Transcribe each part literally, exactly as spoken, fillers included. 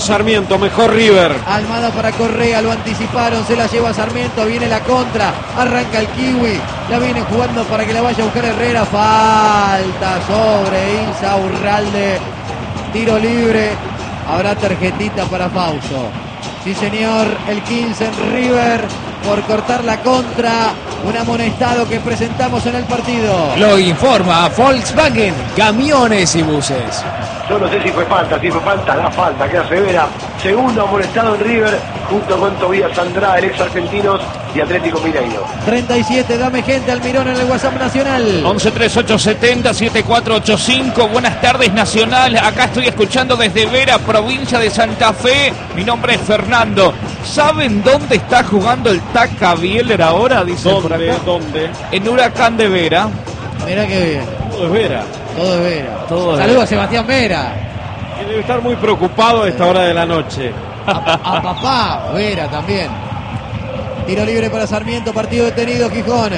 Sarmiento, mejor River. Almada para Correa, lo anticiparon, se la lleva Sarmiento, viene la contra, arranca el Kiwi, la viene jugando para que la vaya a buscar Herrera, falta sobre Insaurralde, tiro libre, habrá tarjetita para Fausto. Sí señor, el quince en River por cortar la contra, un amonestado que presentamos en el partido. Lo informa Volkswagen, camiones y buses. Yo no sé si fue falta, si fue falta, la falta que hace Vera. Segundo amonestado en River, junto con Tobías Andrade, el ex Argentinos y Atlético Mineiro. treinta y siete, dame gente Almirón en el WhatsApp Nacional. once treinta y ocho setenta setenta y cuatro ochenta y cinco. Buenas tardes, Nacional. Acá estoy escuchando desde Vera, provincia de Santa Fe. Mi nombre es Fernando. ¿Saben dónde está jugando el Taca Bieler ahora? Dice por acá. ¿Dónde? En Huracán de Vera. Mirá que bien. Todo es Vera. Todo es Vera. Todo es Saludos Vera. a Sebastián Vera. Y debe estar muy preocupado a esta hora de la noche. A, a papá, Vera también. Tiro libre para Sarmiento, partido detenido, Gijón.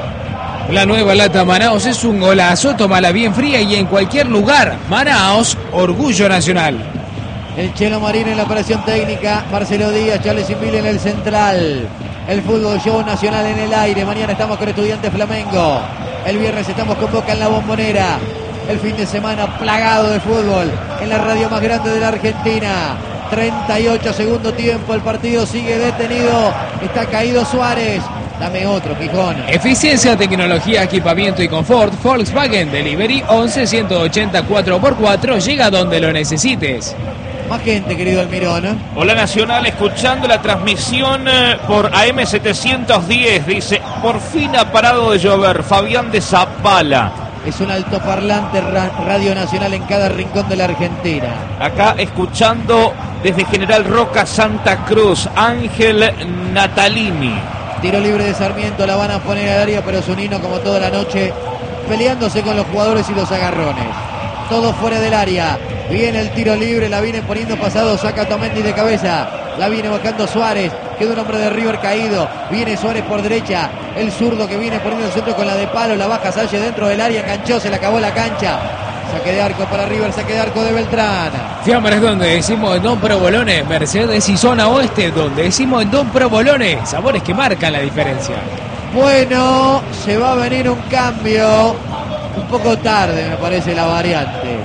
La nueva lata Manaos es un golazo, tómala bien fría y en cualquier lugar. Manaos, orgullo nacional. El Chelo Marín en la operación técnica, Marcelo Díaz, Charles Inville en el central. El fútbol show nacional en el aire. Mañana estamos con Estudiantes Flamengo. El viernes estamos con Boca en la Bombonera. El fin de semana plagado de fútbol en la radio más grande de la Argentina. treinta y ocho segundo tiempo, el partido sigue detenido. Está caído Suárez. Dame otro, Gijón. Eficiencia, tecnología, equipamiento y confort. Volkswagen Delivery once ciento ochenta cuatro por cuatro. Llega donde lo necesites. Más gente, querido Almirón. Hola, Nacional, escuchando la transmisión eh, por A M setecientos diez. Dice, por fin ha parado de llover. Fabián de Zapala. Es un altoparlante ra- radio nacional en cada rincón de la Argentina. Acá escuchando desde General Roca, Santa Cruz, Ángel Natalini. Tiro libre de Sarmiento, la van a poner al área, pero Zunino, como toda la noche, peleándose con los jugadores y los agarrones. Todo fuera del área. Viene el tiro libre, la viene poniendo pasado, saca Tomendi de cabeza. La viene buscando Suárez, queda un hombre de River caído. Viene Suárez por derecha, el zurdo que viene poniendo el centro con la de palo, la baja Salle dentro del área, enganchó, se le acabó la cancha. Saque de arco para River, saque de arco de Beltrán. Fiambres donde decimos en Don Provolone, Mercedes y Zona Oeste donde decimos en Don Provolone, sabores que marcan la diferencia. Bueno, se va a venir un cambio, un poco tarde me parece la variante.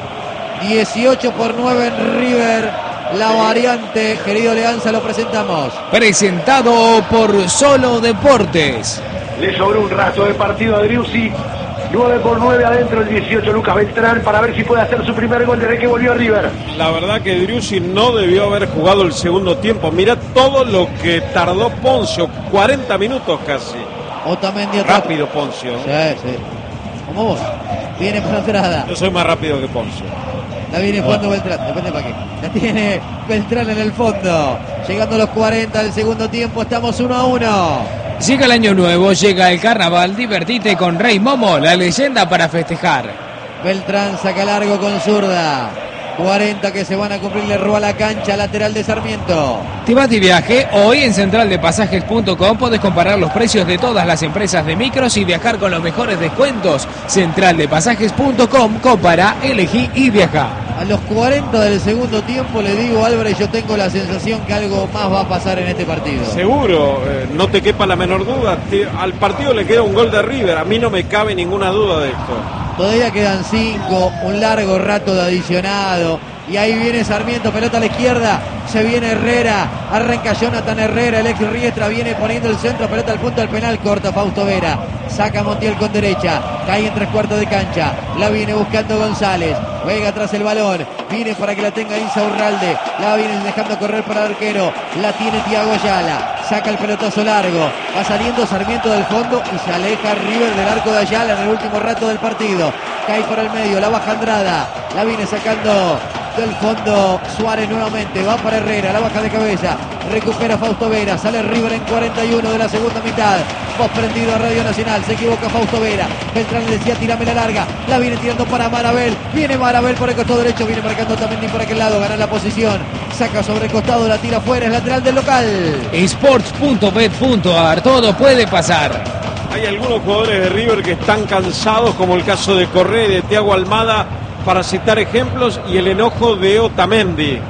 dieciocho por nueve en River, la variante, querido Leanza, lo presentamos. Presentado por Solo Deportes. Le sobró un rato de partido a Driussi. nueve por nueve adentro el dieciocho Lucas Beltrán para ver si puede hacer su primer gol desde que volvió a River. La verdad que Driussi no debió haber jugado el segundo tiempo. Mirá todo lo que tardó Poncio, cuarenta minutos casi. Otamendi atrás. Rápido Poncio. Sí, sí. Como vos. Viene por entrada. Yo soy más rápido que Poncio. La viene jugando Beltrán, depende para qué. La tiene Beltrán en el fondo. Llegando a los cuarenta del segundo tiempo, estamos uno a uno. Llega el año nuevo, llega el carnaval, divertite con Rey Momo, la leyenda para festejar. Beltrán saca largo con zurda. cuarenta que se van a cumplir, le roba la cancha, lateral de Sarmiento. Te vas de viaje, hoy en central de pasajes punto com podés comparar los precios de todas las empresas de micros y viajar con los mejores descuentos. central de pasajes punto com, compara, elegí y viaja. A los cuarenta del segundo tiempo le digo, Álvarez, yo tengo la sensación que algo más va a pasar en este partido. Seguro, eh, no te quepa la menor duda. Te- al partido le queda un gol de River. A mí no me cabe ninguna duda de esto. Todavía quedan cinco, un largo rato de adicionado. Y ahí viene Sarmiento, pelota a la izquierda, se viene Herrera, arranca Jonathan Herrera, el ex Riestra viene poniendo el centro, pelota al punto del penal, corta Fausto Vera, saca Montiel con derecha, cae en tres cuartos de cancha, la viene buscando González, juega atrás el balón, viene para que la tenga Insaurralde, la viene dejando correr para el arquero, la tiene Thiago Ayala, saca el pelotazo largo, va saliendo Sarmiento del fondo y se aleja River del arco de Ayala en el último rato del partido, cae por el medio, la baja Andrada, la viene sacando del fondo Suárez nuevamente, va para Herrera, la baja de cabeza, recupera Fausto Vera, sale River en cuarenta y uno de la segunda mitad, vos prendido a Radio Nacional, se equivoca Fausto Vera, Beltrán le decía tírame la larga, la viene tirando para Marabel, viene Marabel por el costado derecho, viene marcando también por aquel lado, gana la posición, saca sobre el costado, la tira fuera, es lateral del local. sports punto bet punto ar, todo puede pasar. Hay algunos jugadores de River que están cansados, como el caso de Correa y de Thiago Almada, para citar ejemplos, y el enojo de Otamendi.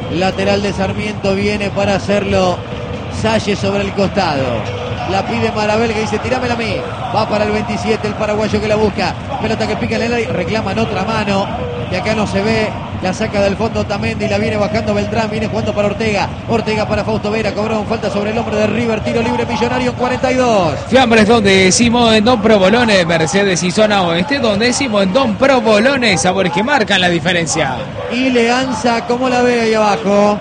Lateral de Sarmiento, viene para hacerlo Salle sobre el costado. La pide Marabel, que dice tirámela a mí. Va para el veintisiete, el paraguayo que la busca. Pelota que pica en el aire, reclaman otra mano. De acá no se ve. La saca del fondo Otamendi, la viene bajando Beltrán, viene jugando para Ortega. Ortega para Fausto Vera, cobraron falta sobre el hombre de River. Tiro libre Millonario en cuarenta y dos. Fiambres donde decimos en Don Provolone, Mercedes y zona oeste, donde decimos en Don Provolone, sabores que marcan la diferencia. Y Leanza, ¿cómo la ve ahí abajo?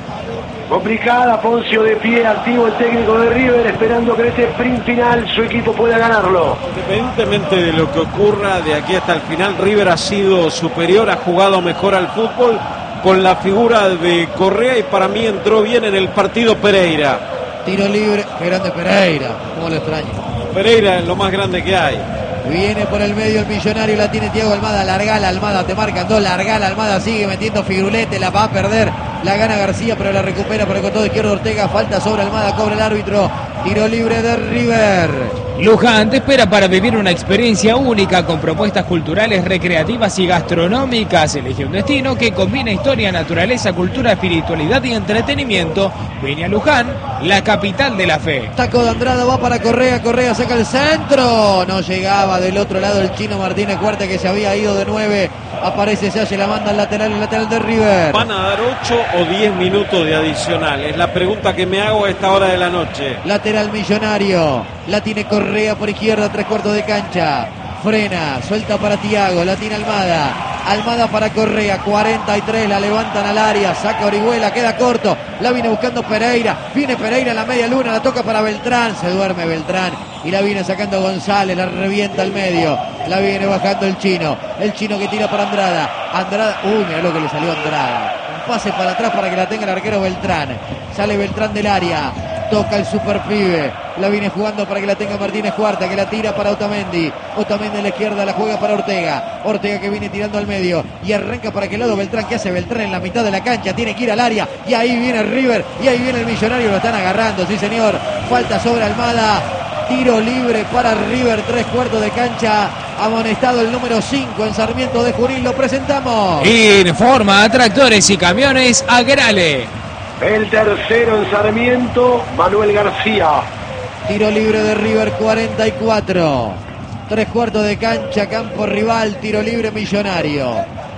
Complicada, Poncio de pie, activo el técnico de River, esperando que en este sprint final su equipo pueda ganarlo. Independientemente de lo que ocurra de aquí hasta el final, River ha sido superior, ha jugado mejor al fútbol con la figura de Correa y para mí entró bien en el partido Pereira. Tiro libre, qué grande Pereira, cómo lo extraño. Pereira es lo más grande que hay. Viene por el medio el Millonario, la tiene Thiago Almada, largala Almada, te marcan dos, largala Almada, sigue metiendo Figurulete, la va a perder, la gana García, pero la recupera por el costado izquierdo Ortega, falta sobre Almada, cobra el árbitro, tiro libre de River. Luján te espera para vivir una experiencia única con propuestas culturales, recreativas y gastronómicas. Elige un destino que combina historia, naturaleza, cultura, espiritualidad y entretenimiento. Ven a Luján, la capital de la fe. Taco de Andrada va para Correa, Correa saca el centro, no llegaba del otro lado el chino Martínez Cuarta que se había ido de nueve. Aparece Salle, la manda al lateral, el lateral de River. ¿Van a dar ocho o diez minutos de adicional? Es la pregunta que me hago a esta hora de la noche. Lateral Millonario, la tiene Correa por izquierda, tres cuartos de cancha. Frena, suelta para Thiago, la tiene Almada. Almada para Correa, cuarenta y tres, la levantan al área, saca Orihuela, queda corto, la viene buscando Pereira, viene Pereira en la media luna, la toca para Beltrán, se duerme Beltrán y la viene sacando González, la revienta al medio, la viene bajando el chino, el chino que tira para Andrada, Andrada, uy, mira lo que le salió a Andrada, un pase para atrás para que la tenga el arquero Beltrán, sale Beltrán del área, toca el super pibe, la viene jugando para que la tenga Martínez Cuarta, que la tira para Otamendi, Otamendi a la izquierda, la juega para Ortega, Ortega que viene tirando al medio y arranca para aquel lado Beltrán, que hace Beltrán en la mitad de la cancha, tiene que ir al área y ahí viene River y ahí viene el Millonario, lo están agarrando, sí señor, falta sobre Almada, tiro libre para River, tres cuartos de cancha, amonestado el número cinco en Sarmiento de Junín, lo presentamos. Informa Tractores y Camiones Agrale. El tercero en Sarmiento, Manuel García. Tiro libre de River, cuarenta y cuatro. Tres cuartos de cancha, campo rival, tiro libre Millonario.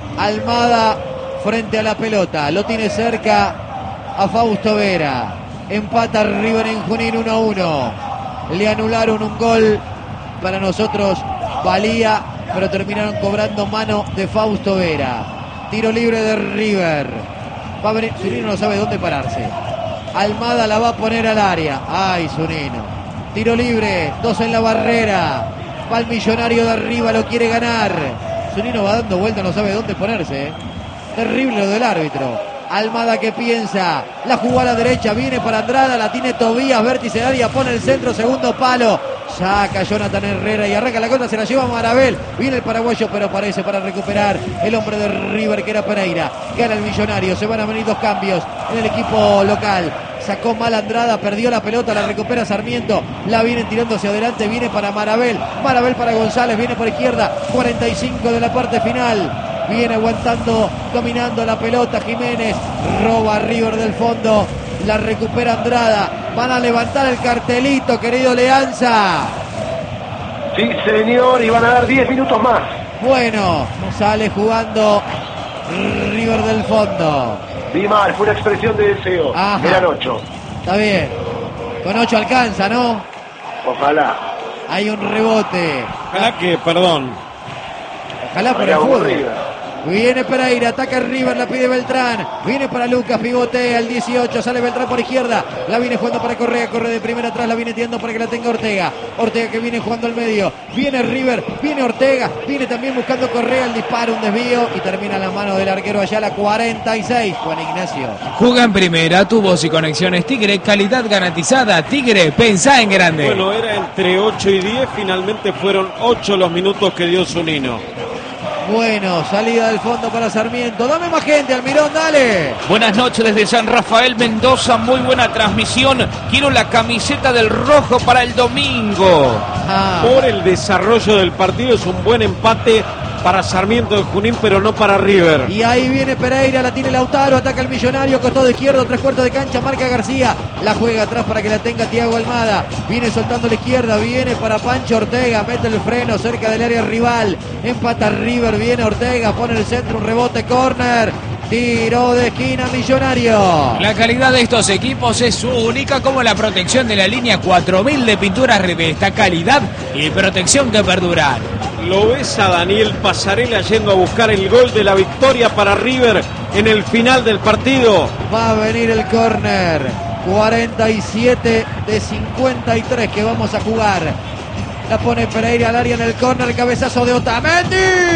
Almada frente a la pelota, lo tiene cerca a Fausto Vera. Empata River en Junín uno a uno. Le anularon un gol, para nosotros valía, pero terminaron cobrando mano de Fausto Vera. Tiro libre de River. Va a venir, Zunino no sabe dónde pararse. Almada la va a poner al área. Ay, Zunino. Tiro libre, dos en la barrera. Va el Millonario de arriba, lo quiere ganar. Zunino va dando vuelta, no sabe dónde ponerse. Terrible lo del árbitro. Almada que piensa, la jugó a la derecha, viene para Andrada, la tiene Tobías, vértice de área, pone el centro, segundo palo. Saca Jonathan Herrera y arranca la contra, se la lleva Marabel. Viene el paraguayo, pero parece para recuperar el hombre de River, que era Pereira. Gana el Millonario, se van a venir dos cambios en el equipo local. Sacó mal Andrada, perdió la pelota, la recupera Sarmiento. La viene tirando hacia adelante, viene para Marabel. Marabel para González, viene por izquierda. cuarenta y cinco de la parte final. Viene aguantando, dominando la pelota Jiménez. Roba a River del fondo. La recupera Andrada. Van a levantar el cartelito, querido Leanza. Sí, señor, y van a dar diez minutos más. Bueno, sale jugando River del fondo. Vi mal, fue una expresión de deseo. Ajá. Eran ocho. Está bien. Con ocho alcanza, ¿no? Ojalá. Hay un rebote. Ojalá que, perdón. Ojalá por el Vaya, fútbol. aburrida. Viene Pereira, ataca River, la pide Beltrán. Viene para Lucas, pivotea el dieciocho, sale Beltrán por izquierda. La viene jugando para Correa, corre de primera atrás, la viene tirando para que la tenga Ortega. Ortega que viene jugando al medio. Viene River, viene Ortega, viene también buscando Correa, el disparo, un desvío y termina la mano del arquero Ayala, cuarenta y seis. Juan Ignacio. Juega en primera, tubos y conexiones Tigre, calidad garantizada. Tigre, pensá en grande. Bueno, era entre ocho y diez, finalmente fueron ocho los minutos que dio Zunino. Bueno, salida del fondo para Sarmiento. Dame más gente, Almirón, dale. Buenas noches desde San Rafael, Mendoza. Muy buena transmisión. Quiero la camiseta del rojo para el domingo. Ah, Por el desarrollo del partido es un buen empate para Sarmiento de Junín, pero no para River. Y ahí viene Pereira, la tiene Lautaro, ataca el Millonario, costado izquierdo, tres cuartos de cancha, marca García, la juega atrás para que la tenga Thiago Almada, viene soltando la izquierda, viene para Pancho Ortega, mete el freno cerca del área rival, empata River, viene Ortega, pone el centro, un rebote, córner, tiro de esquina Millonario. La calidad de estos equipos es única, como la protección de la línea cuatro mil de Pinturas Revesta, calidad y protección que perduran. Lo ves a Daniel Pasarela yendo a buscar el gol de la victoria para River en el final del partido. Va a venir el córner, cuarenta y siete de cincuenta y tres que vamos a jugar. La pone Pereira al área en el córner, cabezazo de Otamendi.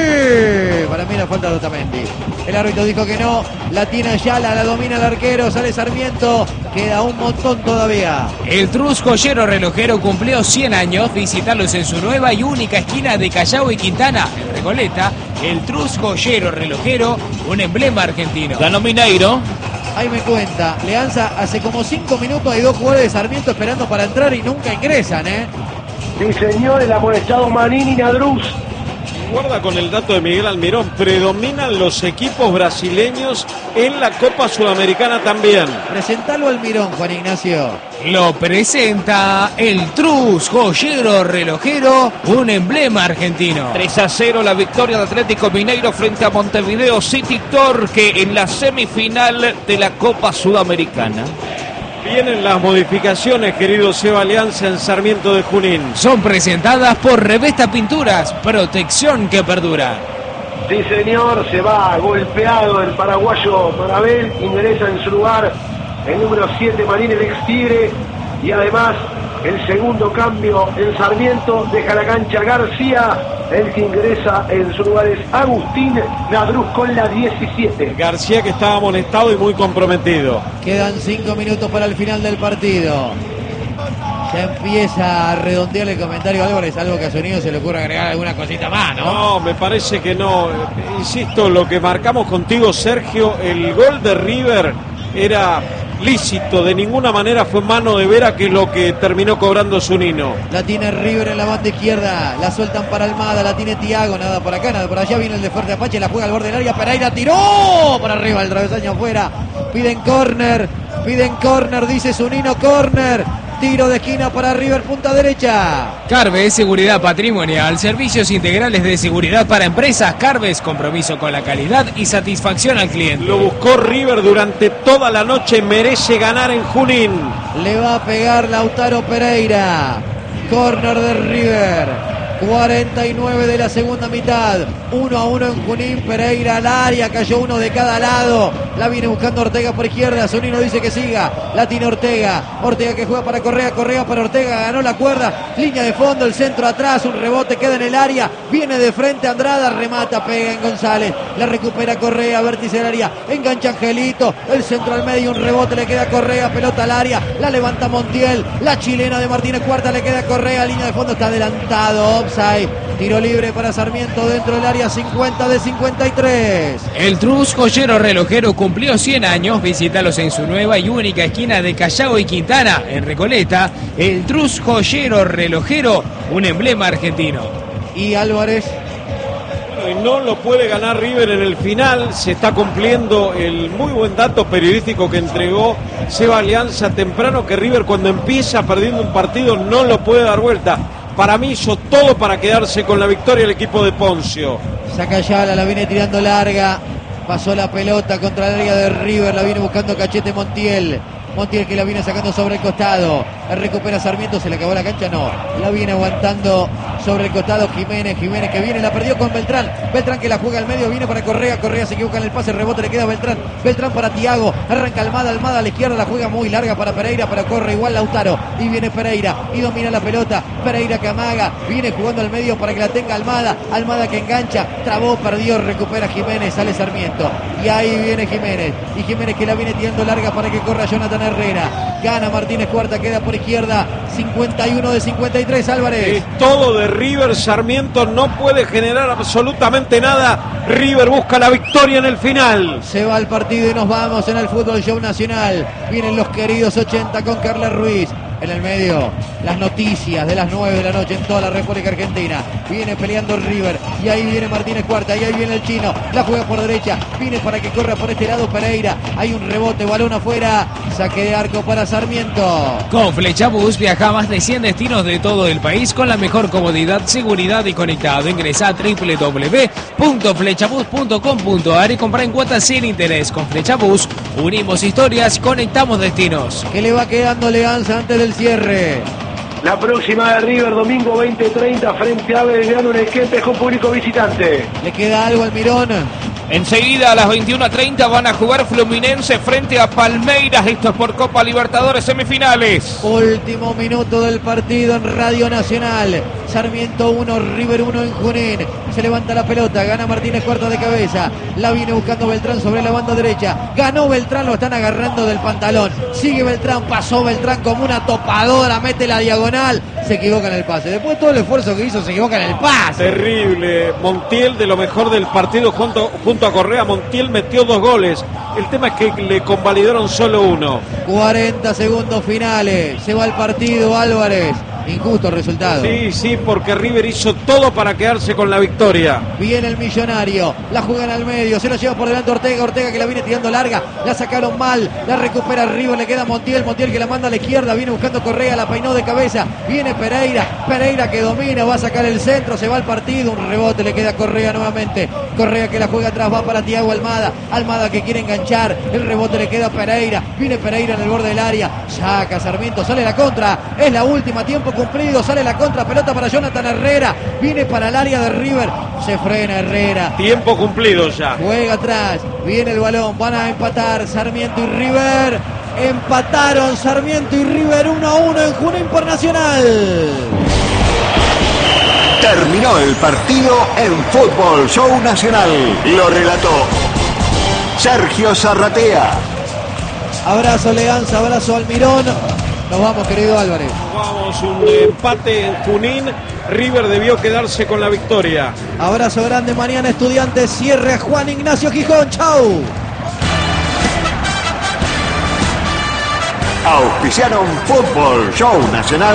Para mí la falta de Otamendi. El árbitro dijo que no, la tiene Ayala, la domina el arquero, sale Sarmiento, queda un montón todavía. El Trus Joyero Relojero cumplió cien años, visitarlos en su nueva y única esquina de Callao y Quintana, en Recoleta. El Trus Joyero Relojero, un emblema argentino. Ganó Mineiro. Ahí me cuenta, Leanza, hace como cinco minutos hay dos jugadores de Sarmiento esperando para entrar y nunca ingresan, ¿eh? Sí, señor, el amonestado Manini Nadruz. Guarda con el dato de Miguel Almirón, predominan los equipos brasileños en la Copa Sudamericana también. Presentalo al Mirón, Juan Ignacio. Lo presenta el Trus Joyero Relojero, un emblema argentino. tres a cero la victoria de Atlético Mineiro frente a Montevideo City Torque en la semifinal de la Copa Sudamericana. Vienen las modificaciones, querido Seba Alianza, en Sarmiento de Junín. Son presentadas por Revesta Pinturas, protección que perdura. Sí, señor, se va golpeado el paraguayo Marabel, ingresa en su lugar el número siete Marín, el ex Tigre, y además el segundo cambio en Sarmiento, deja la cancha García, el que ingresa en su lugar es Agustín Nadruz con la diecisiete. García, que estaba amonestado y muy comprometido. Quedan cinco minutos para el final del partido. Ya empieza a redondear el comentario Álvarez, algo que a Sonido se le ocurre agregar alguna cosita más, ¿no? No, me parece que no. Insisto, lo que marcamos contigo, Sergio, el gol de River era lícito, de ninguna manera fue mano de Vera, que es lo que terminó cobrando Zunino. La tiene River en la banda izquierda, la sueltan para Almada, la tiene Thiago, nada por acá, nada por allá, viene el de Fuerte Apache, la juega al borde del área, Pereira tiró para arriba, el travesaño afuera, piden córner, piden córner, dice Zunino, córner. Tiro de esquina para River, punta derecha. Carves, seguridad patrimonial, servicios integrales de seguridad para empresas. Carves, compromiso con la calidad y satisfacción al cliente. Lo buscó River durante toda la noche, merece ganar en Junín. Le va a pegar Lautaro Pereira. Córner de River. cuarenta y nueve de la segunda mitad. uno a uno en Junín. Pereira al área. Cayó uno de cada lado. La viene buscando Ortega por izquierda. Zunino dice que siga. La tiene Ortega. Ortega que juega para Correa. Correa para Ortega. Ganó la cuerda. Línea de fondo. El centro atrás. Un rebote queda en el área. Viene de frente Andrada. Remata. Pega en González. La recupera Correa. Vértice del área. Engancha Angelito. El centro al medio. Un rebote le queda a Correa. Pelota al área. La levanta Montiel. La chilena de Martínez Cuarta le queda a Correa. Línea de fondo. Está adelantado. Tiro libre para Sarmiento dentro del área, cincuenta de cincuenta y tres. El Trus Joyero Relojero cumplió cien años. Visítalos en su nueva y única esquina de Callao y Quintana, en Recoleta. El Trus Joyero Relojero, un emblema argentino. Y Álvarez. Bueno, y no lo puede ganar River en el final. Se está cumpliendo el muy buen dato periodístico que entregó Seba Alianza temprano, que River, cuando empieza perdiendo un partido, no lo puede dar vuelta. Para mí hizo todo para quedarse con la victoria el equipo de Poncio. Saca Ayala, la viene tirando larga. Pasó la pelota contra el área de River. La viene buscando Cachete Montiel. Montiel que la viene sacando sobre el costado. La recupera Sarmiento. ¿Se le acabó la cancha? No. La viene aguantando sobre el costado Jiménez. Jiménez que viene. La perdió con Beltrán. Beltrán que la juega al medio. Viene para Correa. Correa se equivoca en el pase. Rebote le queda a Beltrán. Beltrán para Thiago. Arranca Almada. Almada a la izquierda. La juega muy larga para Pereira. Pero corre igual Lautaro. Y viene Pereira. Y domina la pelota. Pereira que amaga. Viene jugando al medio para que la tenga Almada. Almada que engancha. Trabó. Perdió. Recupera Jiménez. Sale Sarmiento. Y ahí viene Jiménez. Y Jiménez que la viene tirando larga para que corra Jonathan Herrera. Gana Martínez Cuarta. Queda por izquierda. cincuenta y uno de cincuenta y tres, Álvarez. Es todo de River. Sarmiento no puede generar absolutamente nada. River busca la victoria en el final. Se va el partido y nos vamos en el Fútbol Show Nacional. Vienen los queridos ochenta con Carla Ruiz. En el medio, las noticias de las nueve de la noche en toda la República Argentina. Viene peleando River y ahí viene Martínez Cuarta y ahí viene el chino. La juega por derecha, viene para que corra por este lado Pereira. Hay un rebote, balón afuera, saque de arco para Sarmiento. Con Flechabús viaja a más de cien destinos de todo el país con la mejor comodidad, seguridad y conectado. Ingresa a doble u doble u doble u punto flechabús punto com punto a r y compra en cuotas sin interés. Con Flechabús unimos historias, conectamos destinos. Que le va quedando Leganza antes del cierre. La próxima de River, domingo veinte treinta, frente a Belgrano en el Kempes con público visitante. ¿Le queda algo al Mirón? Enseguida a las veintiuna treinta van a jugar Fluminense frente a Palmeiras. Esto es por Copa Libertadores semifinales. Último minuto del partido en Radio Nacional. Sarmiento uno, River uno en Junín. Se levanta la pelota, gana Martínez Cuarta de cabeza. La viene buscando Beltrán sobre la banda derecha. Ganó Beltrán, lo están agarrando del pantalón. Sigue Beltrán, pasó Beltrán como una topadora, mete la diagonal. Se equivoca en el pase. Después de todo el esfuerzo que hizo, se equivoca en el pase. Terrible. Montiel, de lo mejor del partido junto, junto a Correa. Montiel metió dos goles. El tema es que le convalidaron solo uno. cuarenta segundos finales. Se va el partido, Álvarez. Injusto resultado. Sí, sí, porque River hizo todo para quedarse con la victoria. Viene el Millonario, la juegan al medio, se lo lleva por delante Ortega, Ortega que la viene tirando larga, la sacaron mal, la recupera River, le queda Montiel, Montiel que la manda a la izquierda, viene buscando Correa, la peinó de cabeza, viene Pereira, Pereira que domina, va a sacar el centro, se va al partido, un rebote, le queda Correa nuevamente, Correa que la juega atrás, va para Thiago Almada, Almada que quiere enganchar, el rebote le queda a Pereira, viene Pereira en el borde del área, saca Sarmiento, sale la contra, es la última, tiempo cumplido, sale la contra, pelota para Jonathan Herrera, viene para el área de River, se frena Herrera. Tiempo cumplido ya. Juega atrás, viene el balón, van a empatar Sarmiento y River. Empataron Sarmiento y River uno a uno en Junín por Nacional. Terminó el partido en Fútbol Show Nacional. Lo relató Sergio Zarratea. Abrazo Leganza, abrazo Almirón. Nos vamos, querido Álvarez. Vamos, un empate en Junín. River debió quedarse con la victoria. Abrazo grande, mañana Estudiantes cierre a Juan Ignacio Gijón. Chau. Auspiciaron Fútbol Show Nacional.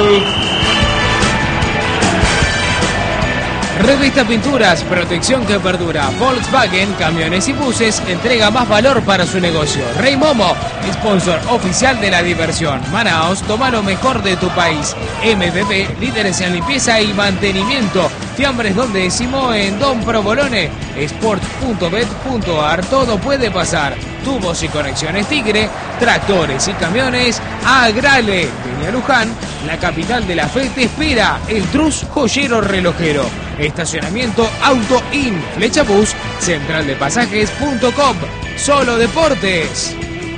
Revista Pinturas, protección que perdura. Volkswagen, camiones y buses, entrega más valor para su negocio. Rey Momo, sponsor oficial de la diversión. Manaos, toma lo mejor de tu país. M B B, líderes en limpieza y mantenimiento. Fiambres donde decimos en Don Provolone. Sport punto bet punto ar, todo puede pasar. Tubos y conexiones Tigre, tractores y camiones, Agrale. Peña Luján, la capital de la fe te espera. El Trus Joyero Relojero. Estacionamiento Auto In, Flechabús, central de pasajes punto com. Solo Deportes.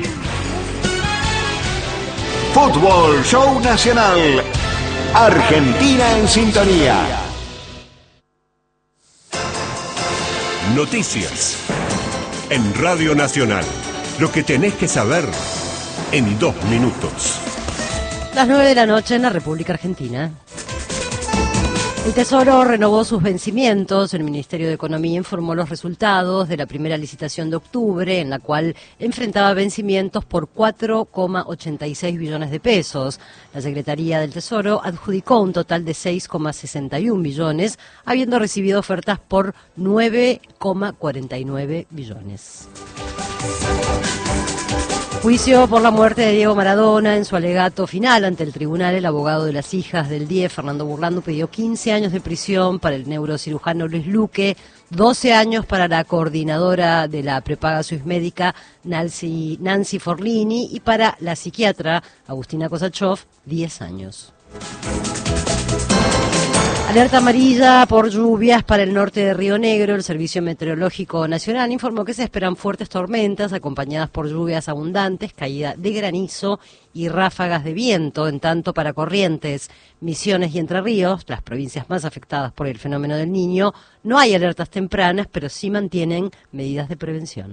Fútbol Show Nacional. Argentina en sintonía. Noticias. En Radio Nacional. Lo que tenés que saber en dos minutos. Las nueve de la noche en la República Argentina. El Tesoro renovó sus vencimientos. El Ministerio de Economía informó los resultados de la primera licitación de octubre, en la cual enfrentaba vencimientos por cuatro coma ochenta y seis billones de pesos. La Secretaría del Tesoro adjudicó un total de seis coma sesenta y un billones, habiendo recibido ofertas por nueve coma cuarenta y nueve billones. Juicio por la muerte de Diego Maradona. En su alegato final ante el tribunal, el abogado de las hijas del D I E, Fernando Burlando, pidió quince años de prisión para el neurocirujano Luis Luque, doce años para la coordinadora de la prepaga Suizmédica, Nancy, Nancy Forlini, y para la psiquiatra Agustina Kosachov, diez años. Alerta amarilla por lluvias para el norte de Río Negro. El Servicio Meteorológico Nacional informó que se esperan fuertes tormentas acompañadas por lluvias abundantes, caída de granizo y ráfagas de viento. En tanto, para Corrientes, Misiones y Entre Ríos, las provincias más afectadas por el fenómeno del Niño, no hay alertas tempranas, pero sí mantienen medidas de prevención.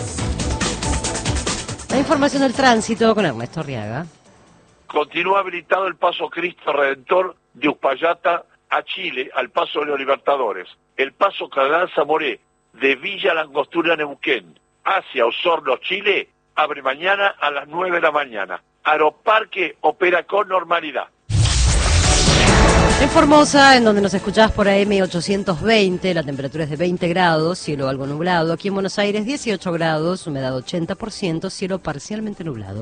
La información del tránsito con Ernesto Arriaga. Continúa habilitado el paso Cristo Redentor de Uspallata a Chile, al paso de los Libertadores. El paso Cardenal Zamoré de Villa Langostura Neuquén hacia Osorno, Chile, abre mañana a las nueve de la mañana. Aeroparque opera con normalidad. En Formosa, en donde nos escuchás por A M ochocientos veinte, la temperatura es de veinte grados, cielo algo nublado. Aquí en Buenos Aires, dieciocho grados, humedad ochenta por ciento, cielo parcialmente nublado.